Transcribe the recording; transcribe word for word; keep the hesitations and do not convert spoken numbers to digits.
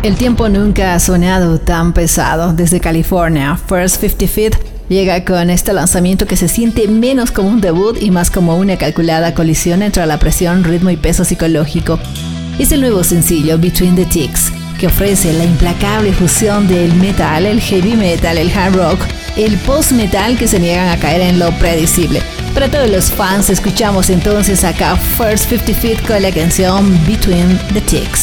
El tiempo nunca ha sonado tan pesado. Desde California, First fifty Feet llega con este lanzamiento que se siente menos como un debut y más como una calculada colisión entre la presión, ritmo y peso psicológico. Es el nuevo sencillo Between the Ticks, que ofrece la implacable fusión del metal, el heavy metal, el hard rock, el post-metal que se niegan a caer en lo predecible. Para todos los fans, escuchamos entonces acá First fifty Feet con la canción Between the Ticks.